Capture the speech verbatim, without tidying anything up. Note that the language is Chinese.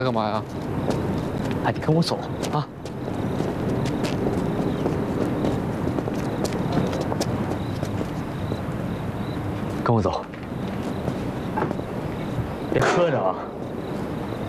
干嘛呀？ 还得跟我走啊！跟我走，别喝着啊！